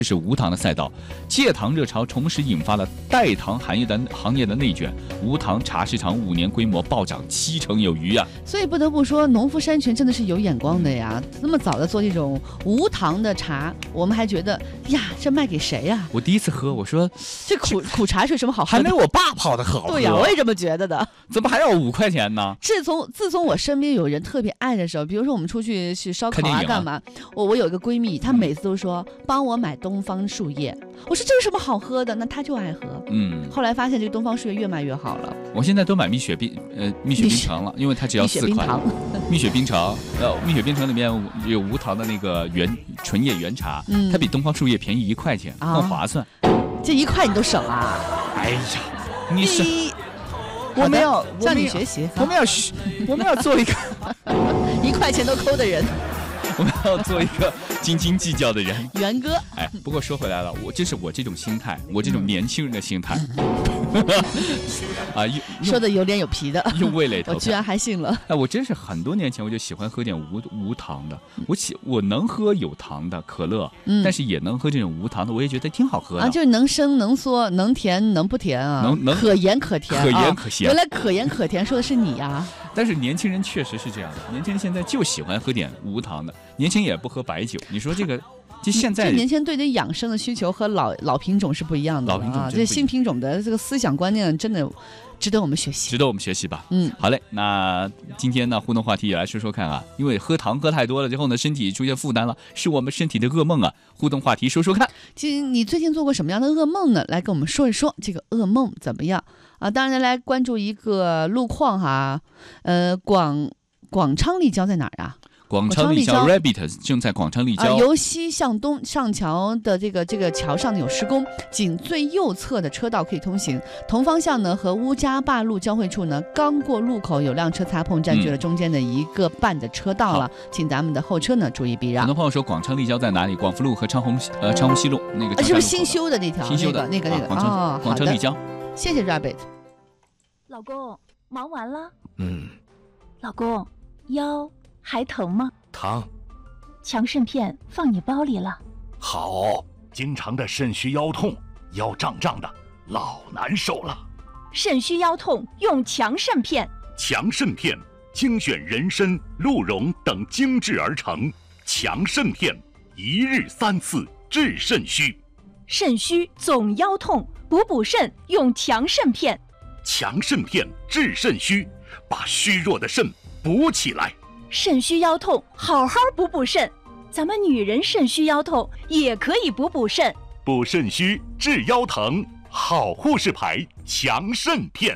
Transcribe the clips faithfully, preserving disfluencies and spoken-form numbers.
是无糖的赛道，戒糖热潮同时引发了代糖行业的行业的内卷，无糖茶市场五年规模暴涨七成有余啊！ 所以不得不说，农夫山泉真的是有眼光的呀！那么早的做这种无糖的茶，我们还觉得呀，这卖给谁呀？ 我第一次喝，我说这苦苦茶是有什么好喝的？ 还没我爸泡的好喝。 对呀，我也这么觉得的。 怎么还要五块钱呢？ 自从自从我身边有人特别爱的时候，比如说我们出去去烧烤啊， 看电影啊干嘛？我我有一个闺蜜，她每次都说帮我买东方树叶。我说这有什么好喝的？那她就爱喝。 嗯， 后来发现这个东方树叶越卖越好了。 我现在都买蜜雪冰呃蜜雪冰城了，因为它只要四块。蜜雪冰城，呃，蜜雪冰城里面有无糖的那个原纯叶原茶，嗯，它比东方树叶便宜一块钱，更划算。 这一块你都省啊？ 哎呀，你是。 我们要向你学习， 我们要我们要做一个一块钱都抠的人， 我们要做一个斤斤计较的人。 元哥， 哎，不过说回来了，我这是我这种心态，我这种年轻人的心态。啊， 说的有脸有皮的， 用味蕾头， 我居然还信了。 哎，我真是很多年前我就喜欢喝点无无糖的，我喜我能喝有糖的可乐，嗯，但是也能喝这种无糖的，我也觉得挺好喝的啊，就是能生能缩，能甜能不甜啊， 能能可盐可甜， 可盐可咸。 原来可盐可甜说的是你呀、啊。 但是年轻人确实是这样的，年轻人现在就喜欢喝点无糖的，年轻人也不喝白酒。你说这个？就现在， 年轻人对这养生的需求和老老品种是不一样的， 老品种啊，这新品种的这个思想观念真的值得我们学习， 值得我们学习吧。 嗯， 好嘞，那今天呢互动话题也来说说看啊，因为喝糖喝太多了之后呢，身体出现负担了，是我们身体的噩梦啊。互动话题说说看， 其实你最近做过什么样的噩梦呢？来跟我们说一说这个噩梦怎么样啊？当然来关注一个路况哈，呃，广广昌立交在哪儿啊？ 广昌立交 Rabbit 正在广昌立交、 呃、由西向东上桥的这个这个桥上呢有施工，仅最右侧的车道可以通行，同方向呢和乌家坝路交汇处呢刚过路口有辆车擦碰占据了中间的一个半的车道了、嗯、请咱们的后车呢注意避让。 很多朋友说广昌立交在哪里？广福路和昌虹呃昌虹西路那个、 啊、是不是新修的那条？ 新修的那个那个、 啊、广昌、哦、广昌立交。 谢谢 Rabbit。 老公忙完了？ 嗯。 老公腰还疼吗？ 疼。 强肾片放你包里了。 好，经常的肾虚腰痛，腰胀胀的，老难受了。 肾虚腰痛用强肾片。 强肾片精选人参、鹿茸等精制而成，强肾片一日三次治肾虚。 肾虚总腰痛，补补肾用强肾片。 强肾片治肾虚，把虚弱的肾补起来。 肾虚腰痛，好好补补肾。咱们女人肾虚腰痛也可以补补肾。 补肾虚治腰疼，好护士牌强肾片。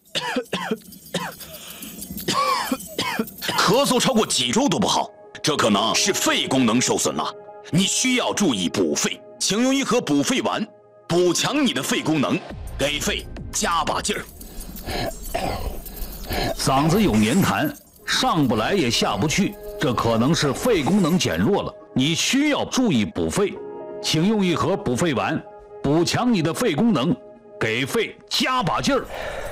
咳嗽超过几周都不好，这可能是肺功能受损了。你需要注意补肺，请用一盒补肺丸，补强你的肺功能，给肺加把劲儿。 嗓子有黏痰，上不来也下不去，这可能是肺功能减弱了，你需要注意补肺，请用一盒补肺丸，补强你的肺功能，给肺加把劲儿。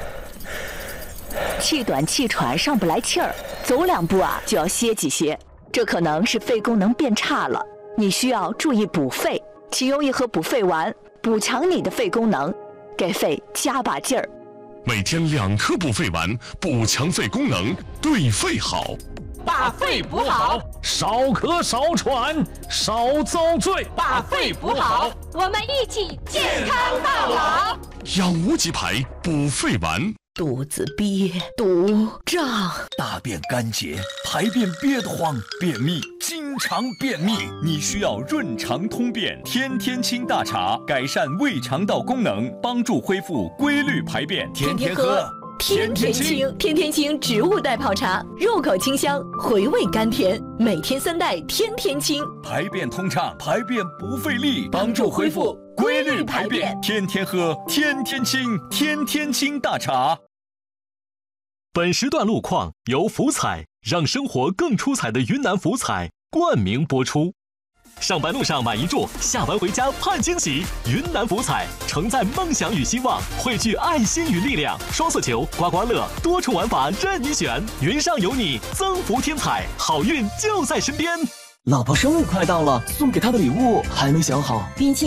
气短气喘上不来气儿，走两步啊就要歇几歇，这可能是肺功能变差了，你需要注意补肺，请用一盒补肺丸，补强你的肺功能，给肺加把劲儿。 每天两颗补肺丸，补强肺功能，对肺好。 把肺补好， 少咳少喘少遭罪。 把肺补好， 我们一起健康到老。 养无极牌补肺丸。 肚子憋、堵、胀， 大便干结，排便憋得慌，便秘，经常便秘，你需要润肠通便天天清大茶，改善胃肠道功能，帮助恢复规律排便。天天喝， 天天清，天天清植物代泡茶，入口清香，回味甘甜，每天三袋，天天清， 排便通畅，排便不费力，帮助恢复规律排便。天天喝，天天清，天天清大茶。 本时段路况由福彩让生活更出彩的云南福彩冠名播出。上班路上买一注，下班回家盼惊喜。云南福彩承载梦想与希望，汇聚爱心与力量。双色球、刮刮乐多重玩法任你选，云上有你，增福添彩，好运就在身边。 老婆生日快到了，送给她的礼物还没想好。 冰淇